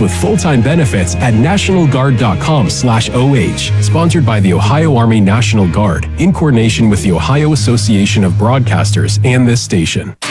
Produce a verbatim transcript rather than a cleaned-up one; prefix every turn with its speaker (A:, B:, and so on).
A: with full-time benefits at nationalguard.com slash OH. Sponsored by the Ohio Army National Guard, in coordination with the Ohio Association of Broadcasters and this station.